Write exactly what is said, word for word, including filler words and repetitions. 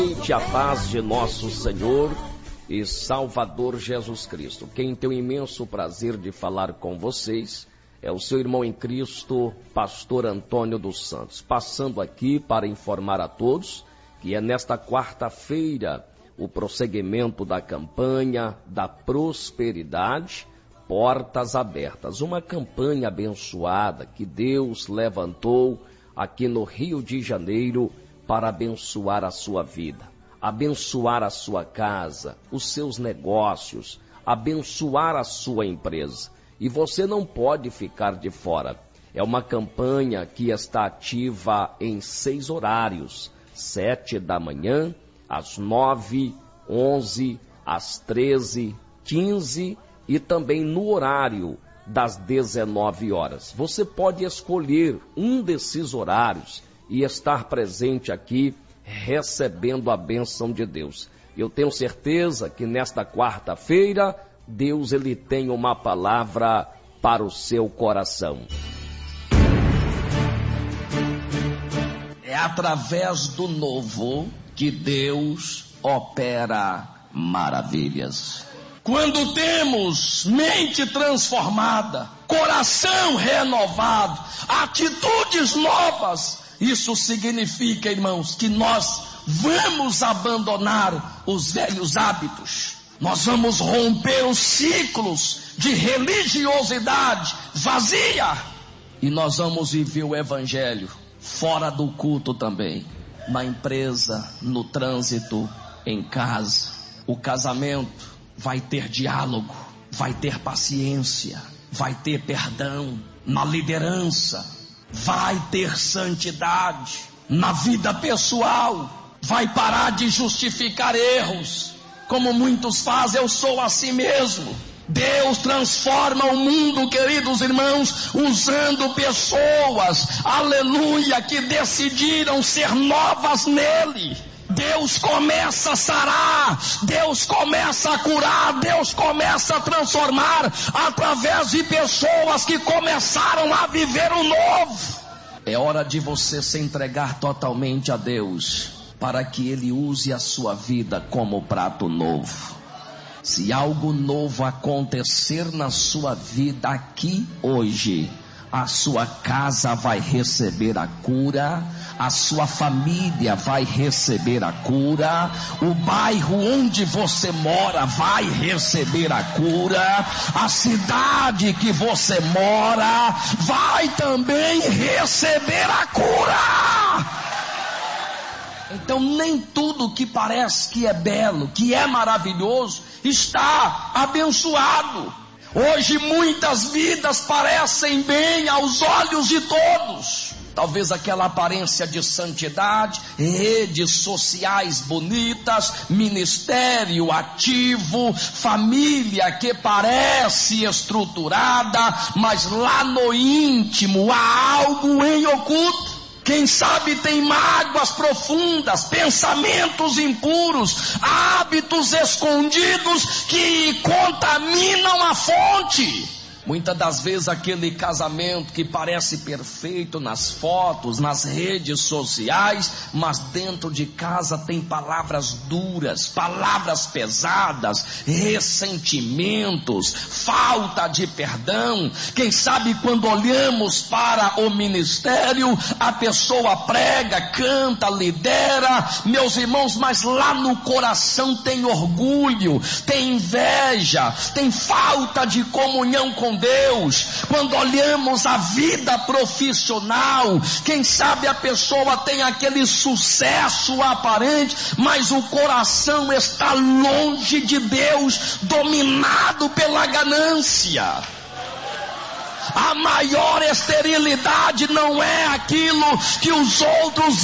A paz de nosso Senhor e Salvador Jesus Cristo. Quem tem o imenso prazer de falar com vocês é o seu irmão em Cristo, pastor Antônio dos Santos, passando aqui para informar a todos que é nesta quarta-feira o prosseguimento da campanha da prosperidade, portas abertas, uma campanha abençoada que Deus levantou aqui no Rio de Janeiro para abençoar a sua vida, abençoar a sua casa, os seus negócios, abençoar a sua empresa. E você não pode ficar de fora. É uma campanha que está ativa em seis horários, sete da manhã, às nove, onze, às treze, quinze e também no horário das dezenove horas. Você pode escolher um desses horários e estar presente aqui, recebendo a bênção de Deus. Eu tenho certeza que nesta quarta-feira, Deus ele tem uma palavra para o seu coração. É através do novo que Deus opera maravilhas. Quando temos mente transformada, coração renovado, atitudes novas, isso significa, irmãos, que nós vamos abandonar os velhos hábitos. Nós vamos romper os ciclos de religiosidade vazia. E nós vamos viver o evangelho fora do culto também. Na empresa, no trânsito, em casa. O casamento vai ter diálogo, vai ter paciência, vai ter perdão. Na liderança vai ter santidade. Na vida pessoal, vai parar de justificar erros, como muitos fazem. Eu sou assim mesmo. Deus transforma o mundo, queridos irmãos, usando pessoas, aleluia, que decidiram ser novas nele. Deus começa a sarar, Deus começa a curar, Deus começa a transformar através de pessoas que começaram a viver o novo. É hora de você se entregar totalmente a Deus, para que Ele use a sua vida como prato novo. Se algo novo acontecer na sua vida aqui hoje, a sua casa vai receber a cura, a sua família vai receber a cura, o bairro onde você mora vai receber a cura, a cidade que você mora vai também receber a cura. Então nem tudo que parece que é belo, que é maravilhoso, está abençoado. Hoje muitas vidas parecem bem aos olhos de todos. Talvez aquela aparência de santidade, redes sociais bonitas, ministério ativo, família que parece estruturada, mas lá no íntimo há algo em oculto. Quem sabe tem mágoas profundas, pensamentos impuros, hábitos escondidos que contaminam a fonte. Muitas das vezes aquele casamento que parece perfeito nas fotos, nas redes sociais, mas dentro de casa tem palavras duras, palavras pesadas, ressentimentos, falta de perdão. Quem sabe quando olhamos para o ministério, a pessoa prega, canta, lidera, meus irmãos, mas lá no coração tem orgulho, tem inveja, tem falta de comunhão com Deus. Quando olhamos a vida profissional, quem sabe a pessoa tem aquele sucesso aparente, mas o coração está longe de Deus, dominado pela ganância. A maior esterilidade não é aquilo que os outros